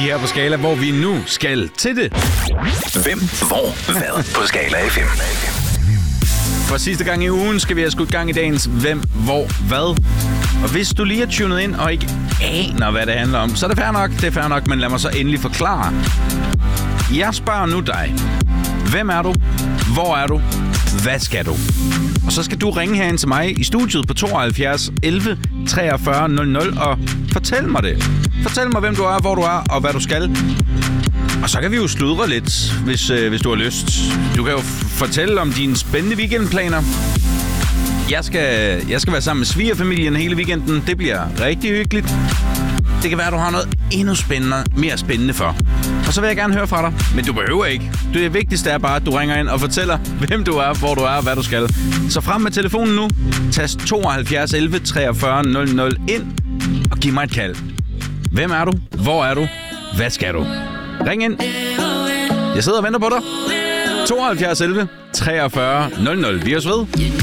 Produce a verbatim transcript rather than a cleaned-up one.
her på Skala, hvor vi nu skal til det. Hvem, hvor, hvad på Skala F M. For sidste gang i ugen skal vi have skudt gang i dagens Hvem, hvor, hvad. Og hvis du lige er tunet ind og ikke aner, hvad det handler om, så er det fair nok, det er fair nok, men lad mig så endelig forklare. Jeg spørger nu dig. Hvem er du? Hvor er du? Hvad skal du? Og så skal du ringe herind til mig i studiet på tooghalvfjerds elleve treogfyrre nul nul og fortæl mig det. Fortæl mig, hvem du er, hvor du er og hvad du skal. Og så kan vi jo sludre lidt, hvis, øh, hvis du har lyst. Du kan jo f- fortælle om dine spændende weekendplaner. Jeg skal, jeg skal være sammen med svigerfamilien hele weekenden. Det bliver rigtig hyggeligt. Det kan være, at du har noget endnu spændende, mere spændende for. Og så vil jeg gerne høre fra dig. Men du behøver ikke. Det vigtigste er bare, at du ringer ind og fortæller, hvem du er, hvor du er og hvad du skal. Så frem med telefonen nu. Tast tooghalvfjerds elleve treogfyrre nul nul ind og giv mig et kald. Hvem er du? Hvor er du? Hvad skal du? Ring ind. Jeg sidder og venter på dig. tooghalvfjerds elleve treogfyrre nul nul. Vi er ved.